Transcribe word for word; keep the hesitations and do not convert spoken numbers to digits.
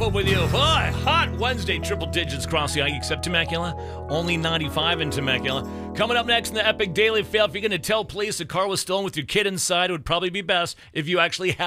up with you. Boy, hot Wednesday, triple digits across the I E, except Temecula. Only ninety-five in Temecula. Coming up next in the Epic Daily Fail, if you're going to tell police the car was stolen with your kid inside, it would probably be best if you actually had